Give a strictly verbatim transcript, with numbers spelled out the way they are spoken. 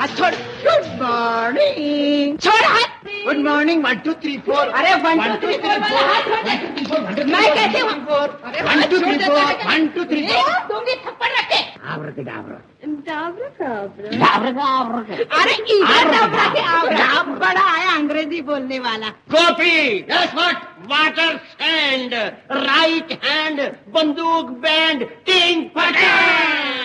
हाथ छोड़। Good morning. छोड़ हाथ। Good morning. One two three four. अरे वन टू थ्री फोर वाला हाथ छोड़ दे। मैं कहती हूँ one two three four. One two three four. दूंगी थप्पड़ रखे। आवर के डाबर। डाबर डाबर। डाबर डाबर। अरे इधर डाबर के आवर। बड़ा आया अंग्रेजी बोलने वाला। Coffee. Yes what? Water sand. Right hand बंदूक बैंड टिंग पटा।